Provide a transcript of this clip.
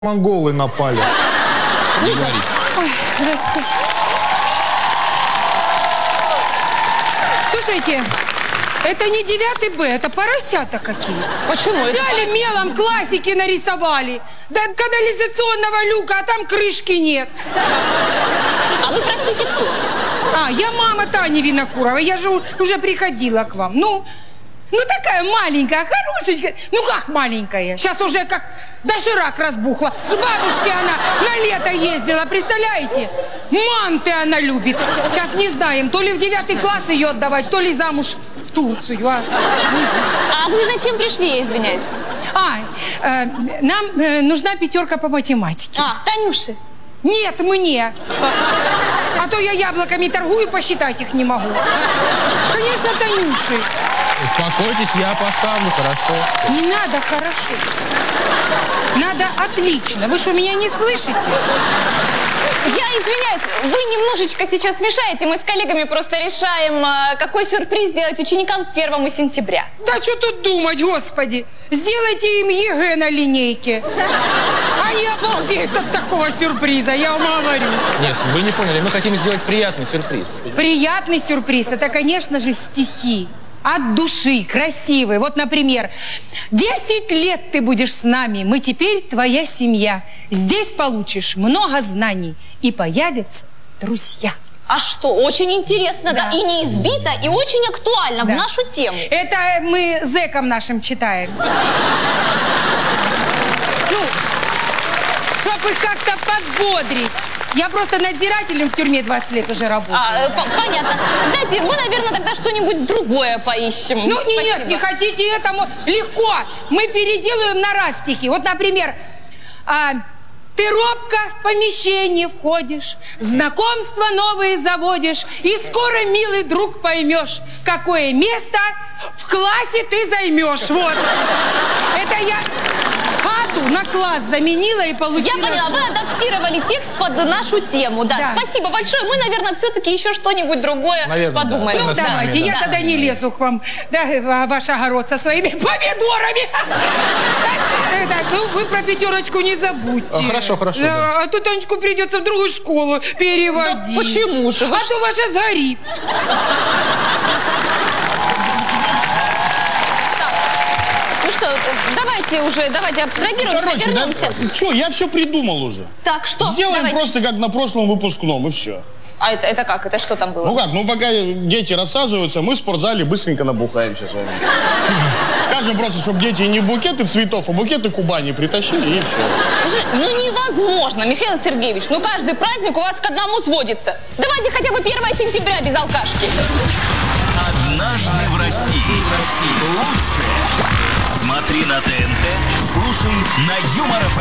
Монголы напали. Ой, здрасте. Слушайте, это не 9 Б, это поросята какие. Почему? Взяли мелом, классики нарисовали. До канализационного люка, а там крышки нет. А вы, простите, кто? Я мама Тани Винокуровой, я же уже приходила к вам. Ну такая маленькая, хорошенькая. Ну как маленькая? Сейчас уже как доширак разбухла. К бабушке она на лето ездила, представляете? Манты она любит. Сейчас не знаем, то ли в 9 класс ее отдавать, то ли замуж в Турцию. Не знаю. А вы зачем пришли, я извиняюсь? Нам нужна 5 по математике. Танюши. Нет, мне. А то я яблоками торгую, посчитать их не могу. Конечно, Танюши. Успокойтесь, я поставлю, хорошо. Не надо хорошо. Надо отлично. Вы что, меня не слышите? Я извиняюсь, вы немножечко сейчас мешаете. Мы с коллегами просто решаем, какой сюрприз сделать ученикам к 1 сентября. Да что тут думать, господи. Сделайте им ЕГЭ на линейке. Они обалдеют от такого сюрприза, я вам говорю. Нет, вы не поняли, мы хотим сделать приятный сюрприз. Приятный сюрприз, это, конечно же, стихи. От души, красивые. Вот, например, 10 лет ты будешь с нами, мы теперь твоя семья. Здесь получишь много знаний и появятся друзья. А что, очень интересно, да? И не избито, и очень актуально в нашу тему. Это мы зэкам нашим читаем. Ну, чтобы их как-то подбодрить. Я просто надзирателем в тюрьме 20 лет уже работаю. Понятно. Знаете, мы, наверное, тогда что-нибудь другое поищем. Ну, нет, не хотите этому. Легко. Мы переделаем на раз стихи. Вот, например, ты робко в помещение входишь, знакомства новые заводишь, и скоро, милый друг, поймешь, какое место в классе ты займешь. Вот. Это я хату на класс заменила и получила... Я поняла, вы адаптировали текст под нашу тему. Да. Спасибо большое. Мы, наверное, все-таки еще что-нибудь другое подумаем. Ну, давайте, я тогда не лезу к вам, ваш огород со своими помидорами. Так, ну, вы про 5 не забудьте. Хорошо. А то Танечку придется в другую школу переводить. Да почему же? А то ваша сгорит. Ну что, давайте абстрагируемся, вернемся. Что, я все придумал уже. Так, что? Сделаем просто как на прошлом выпускном, и все. А это как? Это что там было? Ну как, пока дети рассаживаются, мы в спортзале быстренько набухаемся с вами. Скажем просто, чтобы дети не букеты цветов, а букеты Кубани притащили, и все. Слушай, невозможно, Михаил Сергеевич. Каждый праздник у вас к одному сводится. Давайте хотя бы 1 сентября без алкашки. Однажды в России. Лучшее. Смотри на ТНТ, слушай на Юмор ФМ.